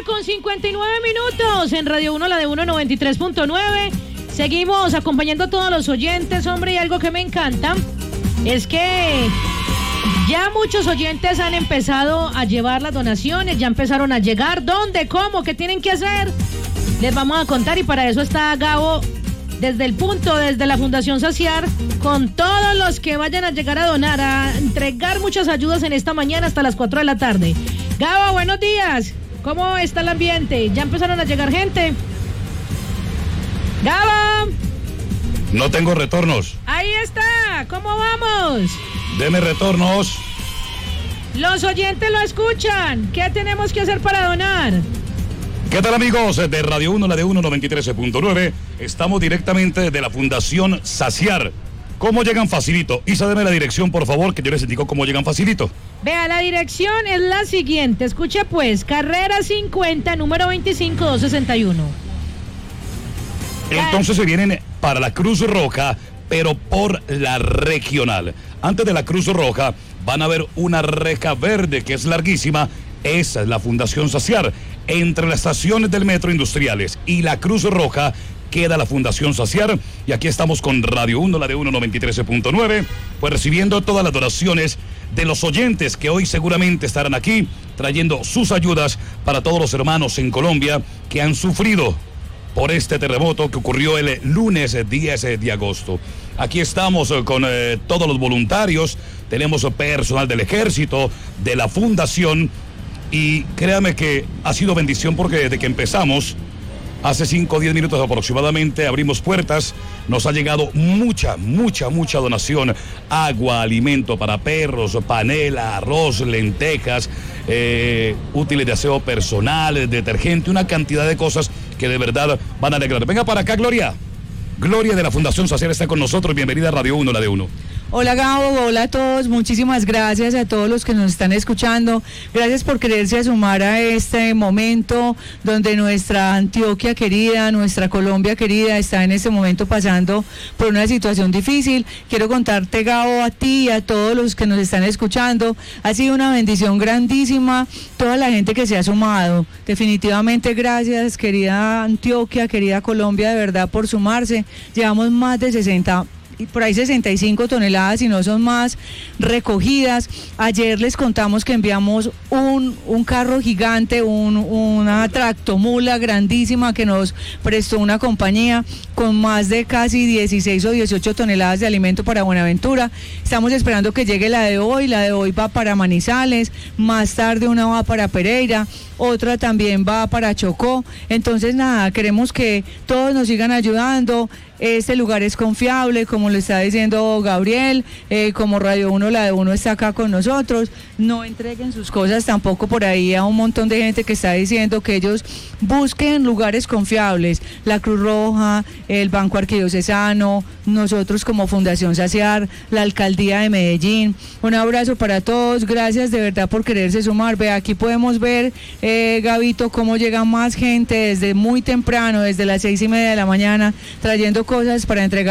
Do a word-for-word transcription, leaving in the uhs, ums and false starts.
con cincuenta y nueve minutos en Radio uno, la de uno noventa y tres punto nueve. Seguimos acompañando a todos los oyentes, hombre, y algo que me encanta es que ya muchos oyentes han empezado a llevar las donaciones, ya empezaron a llegar. ¿Dónde? ¿Cómo? ¿Qué tienen que hacer? Les vamos a contar, y para eso está Gabo desde el punto, desde la Fundación Saciar, con todos los que vayan a llegar a donar, a entregar muchas ayudas en esta mañana hasta las cuatro de la tarde. Gabo, buenos días. ¿Cómo está el ambiente? ¿Ya empezaron a llegar gente? Gabo. No tengo retornos. Ahí está. ¿Cómo vamos? Deme retornos. Los oyentes lo escuchan. ¿Qué tenemos que hacer para donar? ¿Qué tal, amigos de Radio uno, la de uno noventa y tres punto nueve? Estamos directamente de la Fundación Saciar. ¿Cómo llegan facilito? Isa, deme la dirección, por favor, que yo les indico cómo llegan facilito. Vea, la dirección es la siguiente. Escuche pues, carrera cincuenta, número veinticinco, doscientos sesenta y uno. Entonces se vienen para la Cruz Roja, pero por la regional. Antes de la Cruz Roja van a ver una reja verde que es larguísima. Esa es la Fundación Saciar. Entre las estaciones del Metro Industriales y la Cruz Roja queda la Fundación Saciar, y aquí estamos con Radio uno, la de uno noventa y tres punto nueve, pues recibiendo todas las donaciones de los oyentes que hoy seguramente estarán aquí trayendo sus ayudas para todos los hermanos en Colombia que han sufrido por este terremoto que ocurrió el lunes diez de agosto. Aquí estamos con eh, todos los voluntarios, tenemos personal del ejército, de la fundación, y créame que ha sido bendición porque desde que empezamos, hace cinco o diez minutos aproximadamente, abrimos puertas, nos ha llegado mucha, mucha, mucha donación, agua, alimento para perros, panela, arroz, lentejas, eh, útiles de aseo personal, detergente, una cantidad de cosas que de verdad van a alegrar. Venga para acá, Gloria. Gloria de la Fundación Saciar está con nosotros. Bienvenida a Radio uno, la de uno. Hola Gabo, hola a todos, muchísimas gracias a todos los que nos están escuchando, gracias por quererse sumar a este momento donde nuestra Antioquia querida, nuestra Colombia querida está en este momento pasando por una situación difícil. Quiero contarte, Gabo, a ti y a todos los que nos están escuchando, ha sido una bendición grandísima toda la gente que se ha sumado, definitivamente gracias querida Antioquia, querida Colombia, de verdad por sumarse. Llevamos más de sesenta y por ahí sesenta y cinco toneladas, y no son más, recogidas. Ayer les contamos que enviamos un, un carro gigante, un, una tractomula grandísima que nos prestó una compañía con más de casi dieciséis o dieciocho toneladas de alimento para Buenaventura. Estamos esperando que llegue la de hoy, la de hoy va para Manizales, más tarde una va para Pereira, otra también va para Chocó. Entonces nada, queremos que todos nos sigan ayudando. Este lugar es confiable, como lo está diciendo Gabriel, eh, como Radio uno, la de uno está acá con nosotros. No entreguen sus cosas tampoco por ahí a un montón de gente que está diciendo que ellos busquen lugares confiables. La Cruz Roja, el Banco Arquidiocesano, nosotros como Fundación Saciar, la Alcaldía de Medellín. Un abrazo para todos, gracias de verdad por quererse sumar. Ve, aquí podemos ver, eh, Gabito, cómo llega más gente desde muy temprano, desde las seis y media de la mañana, trayendo cosas para entregar